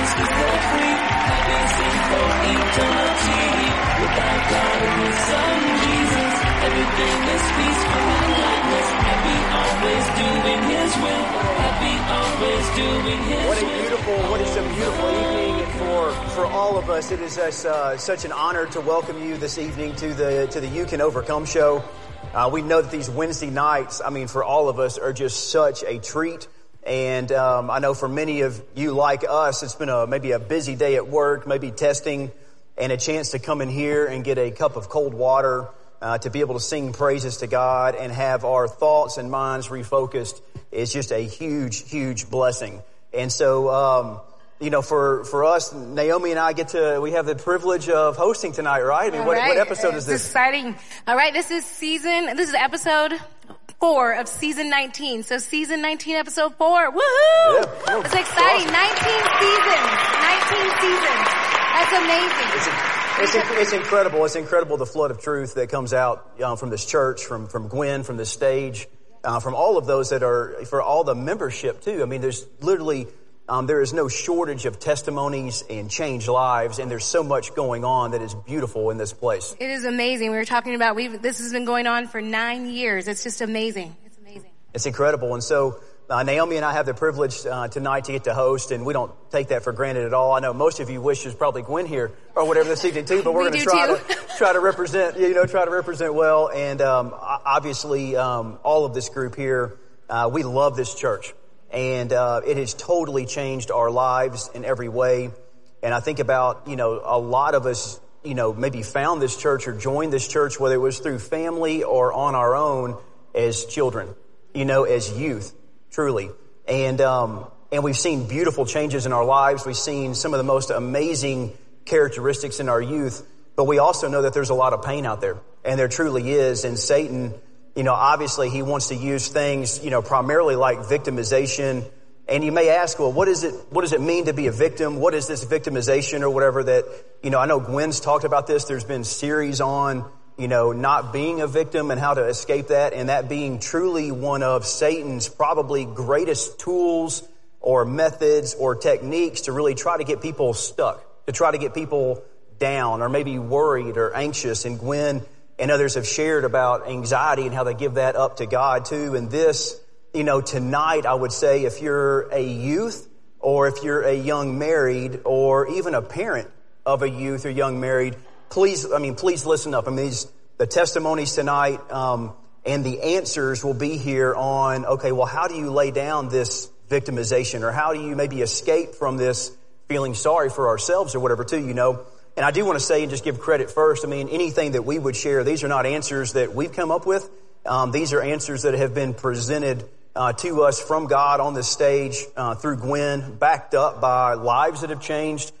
peace 'cause they're free. Happy sing for eternity. Without God and His Son Jesus, everything is peaceful and gladness. Happy always doing His will. Happy always doing His will. What is a beautiful evening for all of us. It is such an honor to welcome you this evening to the You Can Overcome show. We know that these Wednesday nights, for all of us, are just such a treat. And I know for many of you like us, it's been maybe a busy day at work, maybe testing, and a chance to come in here and get a cup of cold water, to be able to sing praises to God and have our thoughts and minds refocused is just a huge, huge blessing. And so, for us, Naomi and I we have the privilege of hosting tonight, right? What episode is this? It's exciting. All right, this is episode 4 of season 19. So season 19, episode 4. Woohoo! Yeah. It's exciting. Awesome. 19 seasons. That's amazing. It's incredible. It's incredible the flood of truth that comes out from this church, from Gwen, from this stage, from all of those for all the membership too. There's literally, there is no shortage of testimonies and changed lives, and there's so much going on that is beautiful in this place. It is amazing. We were talking about, this has been going on for 9 years. It's just amazing. It's amazing. It's incredible. And so, Naomi and I have the privilege tonight to get to host, and we don't take that for granted at all. I know most of you wish there's probably Gwen here or whatever this evening too, but we're going to try to represent well. And obviously, all of this group here, we love this church, and it has totally changed our lives in every way. And I think about a lot of us maybe found this church or joined this church, whether it was through family or on our own as children, as youth. Truly. And we've seen beautiful changes in our lives. We've seen some of the most amazing characteristics in our youth, but we also know that there's a lot of pain out there, and there truly is. And Satan, obviously he wants to use things, primarily like victimization. And you may ask, well, what does it mean to be a victim? What is this victimization or whatever that, I know Gwen's talked about this. There's been series on not being a victim and how to escape that, and that being truly one of Satan's probably greatest tools or methods or techniques to really try to get people stuck, to try to get people down or maybe worried or anxious. And Gwen and others have shared about anxiety and how they give that up to God too. And this, tonight I would say if you're a youth or if you're a young married or even a parent of a youth or young married, please listen up. The testimonies tonight, and the answers will be here on, okay, well, how do you lay down this victimization, or how do you maybe escape from this feeling sorry for ourselves or whatever too, And I do want to say and just give credit first. Anything that we would share, these are not answers that we've come up with. These are answers that have been presented to us from God on this stage, through Gwen, backed up by lives that have changed,